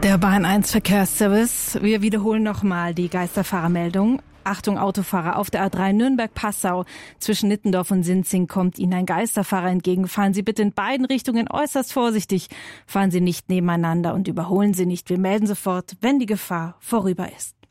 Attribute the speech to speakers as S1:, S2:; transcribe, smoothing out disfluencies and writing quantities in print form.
S1: Der Bahn 1 Verkehrsservice. Wir wiederholen nochmal die Geisterfahrermeldung. Achtung Autofahrer, auf der A3 Nürnberg-Passau zwischen Nittendorf und Sinzing kommt Ihnen ein Geisterfahrer entgegen. Fahren Sie bitte in beiden Richtungen äußerst vorsichtig. Fahren Sie nicht nebeneinander und überholen Sie nicht. Wir melden sofort, wenn die Gefahr vorüber ist.